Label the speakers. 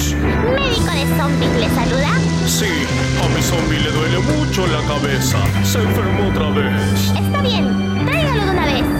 Speaker 1: zombies.
Speaker 2: ¿Médico de zombies le saluda?
Speaker 1: Sí, a mi zombie le duele mucho la cabeza. Se enfermó otra vez.
Speaker 2: Está bien, tráigalo de una vez.